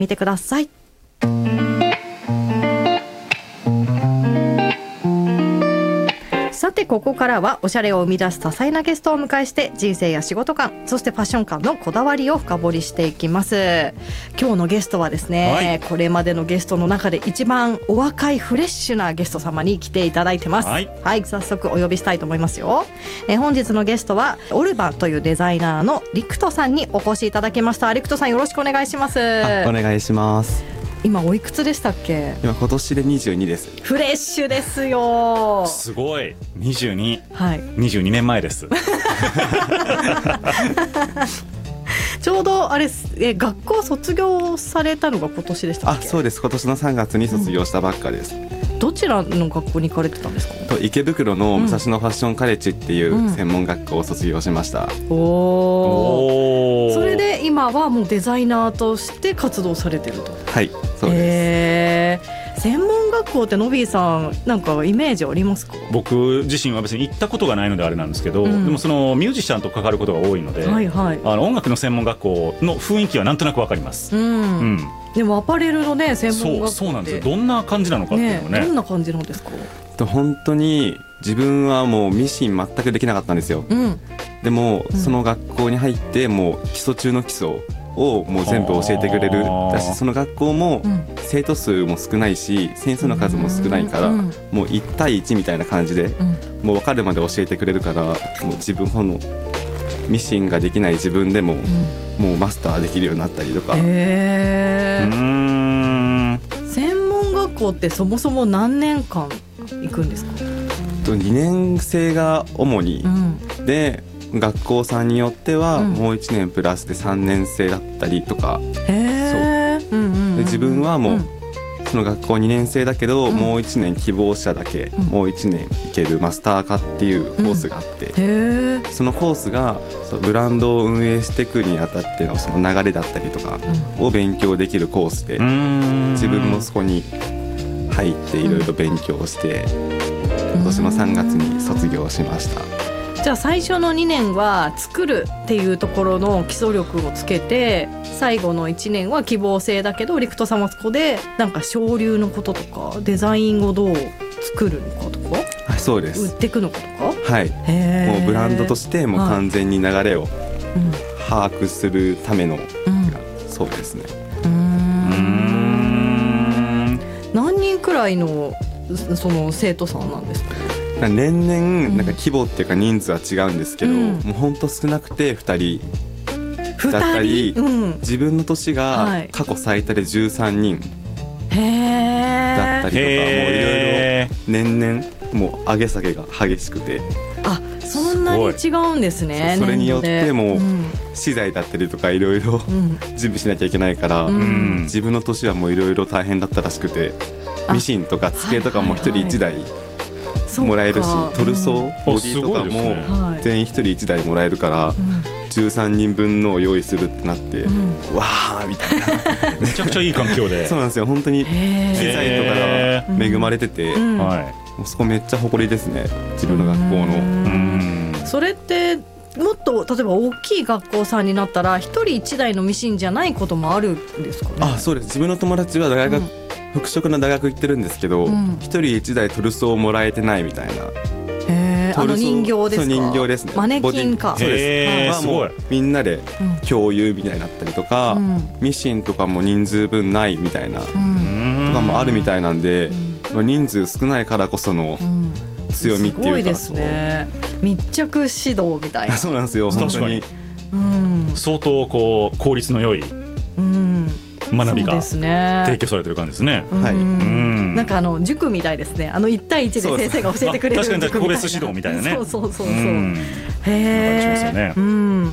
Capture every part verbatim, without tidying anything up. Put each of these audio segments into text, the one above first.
みてください。さてここからはおしゃれを生み出す多彩なゲストをお迎えして人生や仕事観、そしてファッション観のこだわりを深掘りしていきます。今日のゲストはですね、はい、これまでのゲストの中で一番お若いフレッシュなゲスト様に来ていただいてます。はい、はい、早速お呼びしたいと思いますよ。え本日のゲストはオルバンというデザイナーのリクトさんにお越しいただきました。リクトさんよろしくお願いします。 お願いします。 今おいくつでしたっけ？ 今今年でにじゅうにです。 フレッシュですよ。 すごいにじゅうに、 はい、 にじゅうにねんまえですちょうどあれえ学校卒業されたのが今年でしたっけ？ あ、そうです。今年のさんがつに卒業したばっかです、 うん、どちらの学校に行かれてたんですか？ と池袋の武蔵野ファッションカレッジっていう専門学校を卒業しました、 うん、おー、それで今はもうデザイナーとして活動されてると。 はい、そうです、 えー、専門学校ってノビーさんなんかイメージありますか？ 僕自身は別に行ったことがないのであれなんですけど、うん、でもそのミュージシャンと関わることが多いので、はいはい、あの音楽の専門学校の雰囲気はなんとなくわかります、うんうん、 でもアパレルのね専門学校って、 そう、そうなんですよ。どんな感じなのかっていうのね、 ね、どんな感じなんですか？ 本当に自分はもうミシン全くできなかったんですよ、うん、でも、うん、その学校に入ってもう基礎中の基礎をもう全部教えてくれるだし、その学校も生徒数も少ないし先生の数も少ないから、うん、もういち対いちみたいな感じで、うん、もう分かるまで教えてくれるから、もう自分のミシンができない自分でも、うん、もうマスターできるようになったりとか。 へー、うーん、専門学校ってそもそも何年間行くんですか？ にねん生が主に、うん、で学校さんによってはもういちねんプラスでさんねん生だったりとか、うん、へー、そう、うんうんうん、で自分はもう、うん、その学校にねん生だけど、うん、もういちねん希望者だけ、うん、もういちねん行けるマスター科っていうコースがあって、うん、へー、そのコースがそうブランドを運営していくにあたってのその流れだったりとかを勉強できるコースで、うん、自分もそこに入っていろいろ勉強して、うん、今年のさんがつに卒業しました。 じゃあ最初のにねんは作るっていうところの基礎力をつけて、最後のいちねんは希望性だけどリクトさんはそこでなんか省流のこととかデザインをどう作るのかとか、 はい、そうです、 売っていくのかとか、 はい、もうブランドとしてもう完全に流れを把握するための、うん、そうですね。 うーん、何人くらいのその生徒さんなんですか？ 年々なんか規模っていうか人数は違うんですけど、うん、もうほんと少なくてふたりだったり、うん、自分の年が過去最多でじゅうさんにんだったりとか、もういろいろ年々もう上げ下げが激しくて、 あ、そんなに違うんですね。 そ, それによってもう資材だったりとかいろいろ準備しなきゃいけないから、うん、自分の年はもういろいろ大変だったらしくて、ミシンとか机とかも一人一台もらえるし、トルソー、ボディとかも全員一人一台もらえるから、うん、じゅうさんにんぶんのを用意するってなって、うん、わーみたいなめちゃくちゃいい環境でそうなんですよ。本当に機材とかが恵まれてて、うん、もうそこめっちゃ誇りですね、自分の学校の。うん、 それってもっと例えば大きい学校さんになったら一人一台のミシンじゃないこともあるんですかね？ あ、そうです。自分の友達は大学、うん、服飾の大学行ってるんですけど、一、うん、人一台トルソーをもらえてないみたいな。 へー、あの人形ですか？ そう、人形ですね。 マネキンか。 そうです。もうみんなで共有みたいになったりとか、うん、ミシンとかも人数分ないみたいな、うん、とかもあるみたいなんで、うん、まあ、人数少ないからこその強みっていうか、すごいですね。 密着指導みたいなそうなんですよ。本当に、 うん、相当こう効率の良い、うん、学びが提供されてる感じですね。 はい、うん、なんかあの塾みたいですね。あのいち対いちで先生が教えてくれる、 確かに個別指導みたいなね。 そうそうそうそう、うん、へー、ね、うん、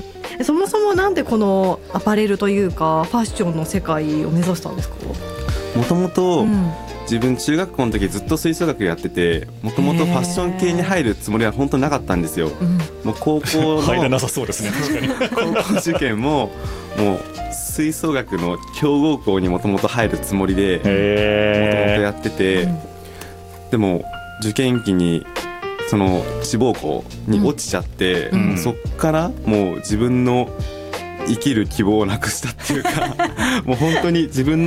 そもそもなんでこのアパレルというかファッションの世界を目指したんですか？ もともと自分中学校の時ずっと吹奏楽やってて、もともとファッション系に入るつもりは本当なかったんですよ、うん、もう高校の入らなさそうですね。確かに高校受験ももう吹奏楽の強豪校にもともと入るつもりでもともとやってて、うん、でも受験期にその志望校に落ちちゃって、うん、もうそっからもう自分の生きる希望をなくしたっていうかもう本当に自分の